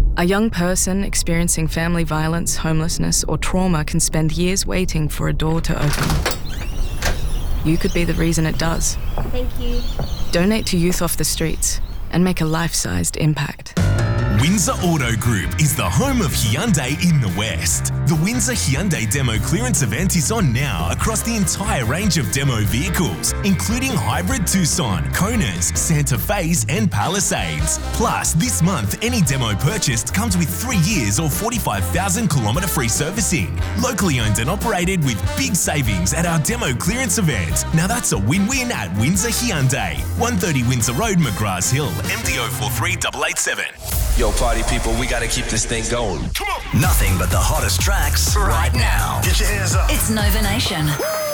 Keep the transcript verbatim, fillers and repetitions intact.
A young person experiencing family violence, homelessness, or trauma can spend years waiting for a door to open. You could be the reason it does. Thank you. Donate to Youth Off the Streets and make a life-sized impact. Windsor Auto Group is the home of Hyundai in the West. The Windsor Hyundai Demo Clearance event is on now across the entire range of demo vehicles, including hybrid Tucson, Konas, Santa Fe's and Palisades. Plus, this month, any demo purchased comes with three years or forty-five thousand kilometre free servicing. Locally owned and operated with big savings at our Demo Clearance event. Now that's a win-win at Windsor Hyundai. one thirty Windsor Road, McGraths Hill, M D O four three eight eight seven. Yo, party people, we gotta keep this thing going. Nothing but the hottest tracks right now. Get your hands up. It's Nova Nation.